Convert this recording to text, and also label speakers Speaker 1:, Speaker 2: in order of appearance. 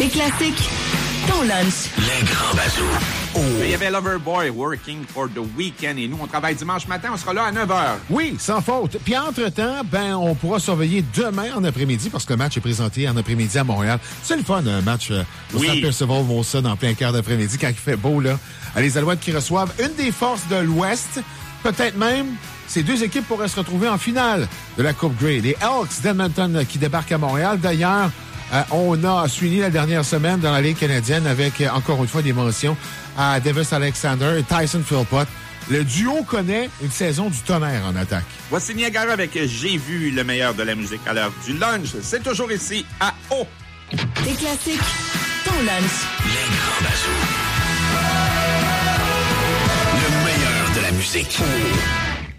Speaker 1: Tes classiques, ton lunch.
Speaker 2: Les grands bazous.
Speaker 3: Oh. Il y avait Loverboy, Working for the Weekend. Et nous, on travaille dimanche matin. On sera là à 9h.
Speaker 4: Oui, sans faute. Puis entre-temps, on pourra surveiller demain en après-midi parce que le match est présenté en après-midi à Montréal. C'est le fun, un match au Stade Percival Molson en plein quart d'après-midi quand il fait beau, là. Les Alouettes qui reçoivent une des forces de l'Ouest. Peut-être même, ces deux équipes pourraient se retrouver en finale de la Coupe Grey. Les Elks d'Edmonton qui débarquent à Montréal. D'ailleurs, on a suivi la dernière semaine dans la Ligue canadienne avec, encore une fois, des mentions à Davis Alexander et Tyson Philpott. Le duo connaît une saison du tonnerre en attaque.
Speaker 3: Voici Niagara avec J'ai vu le meilleur de la musique à l'heure du lunch. C'est toujours ici à O.
Speaker 1: Tes classiques, ton lunch.
Speaker 2: Les grands bazous. Le meilleur de la musique.